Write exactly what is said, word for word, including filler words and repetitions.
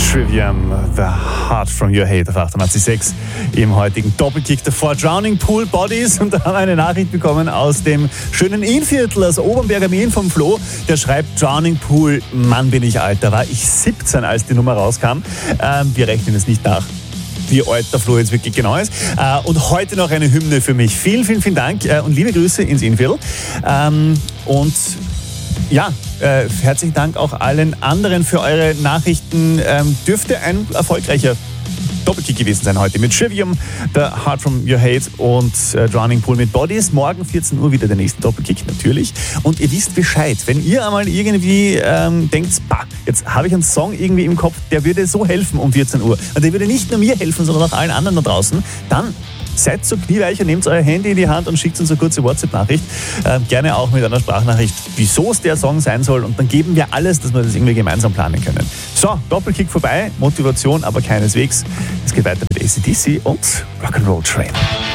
Trivium, The Heart from Your Hate auf achtundachtzig Komma sechs im heutigen Doppelkick. Davor Drowning Pool Bodies, und da haben wir eine Nachricht bekommen aus dem schönen Innviertel, aus Obernberger Mehen vom Flo. Der schreibt: Drowning Pool, Mann bin ich alt, da war ich siebzehn, als die Nummer rauskam. Ähm, wir rechnen es nicht nach, wie alt der Flo jetzt wirklich genau ist. Äh, und heute noch eine Hymne für mich. Vielen, vielen, vielen Dank äh, und liebe Grüße ins Innviertel. Ähm, und ja, äh, herzlichen Dank auch allen anderen für eure Nachrichten. Ähm, dürfte ein erfolgreicher Doppelkick gewesen sein heute mit Trivium, The Heart from Your Hate und äh, Drowning Pool mit Bodies. Morgen vierzehn Uhr wieder der nächste Doppelkick, natürlich. Und ihr wisst Bescheid, wenn ihr einmal irgendwie ähm, denkt, bah, jetzt habe ich einen Song irgendwie im Kopf, der würde so helfen um vierzehn Uhr. Und der würde nicht nur mir helfen, sondern auch allen anderen da draußen, dann seid so knieweich und nehmt euer Handy in die Hand und schickt uns eine kurze WhatsApp-Nachricht. Äh, gerne auch mit einer Sprachnachricht, wieso es der Song sein soll. Und dann geben wir alles, dass wir das irgendwie gemeinsam planen können. So, Doppelkick vorbei. Motivation aber keineswegs. Es geht weiter mit A C D C und Rock'n'Roll Train.